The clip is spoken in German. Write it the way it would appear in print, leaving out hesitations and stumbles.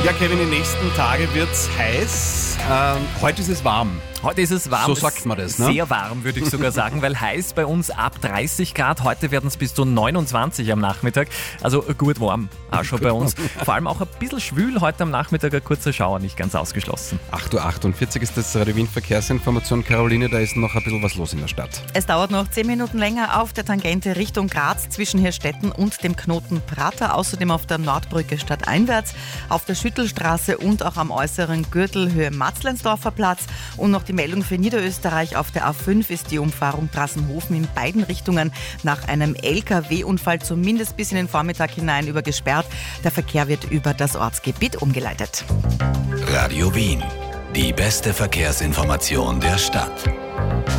Ja, Kevin, die nächsten Tage wird's heiß. Heute ist es warm. Heute ist es warm. So sagt man das, ne? Sehr warm, würde ich sogar sagen, weil heiß bei uns ab 30 Grad. Heute werden es bis zu 29 am Nachmittag. Also gut warm, auch schon bei uns. Vor allem auch ein bisschen schwül heute am Nachmittag, ein kurzer Schauer, nicht ganz ausgeschlossen. 8.48 Uhr ist das Radio Wien Verkehrsinformation. Caroline, da ist noch ein bisschen was los in der Stadt. Es dauert noch 10 Minuten länger auf der Tangente Richtung Graz zwischen Hirstetten und dem Knoten Prater. Außerdem auf der Nordbrücke stadteinwärts, auf der Schüttelstraße und auch am äußeren Gürtel Höhe Matzleinsdorfer Platz. Und noch die Meldung für Niederösterreich: Auf der A5 ist die Umfahrung Trassenhofen in beiden Richtungen nach einem LKW-Unfall zumindest bis in den Vormittag hinein gesperrt. Der Verkehr wird über das Ortsgebiet umgeleitet. Radio Wien, die beste Verkehrsinformation der Stadt.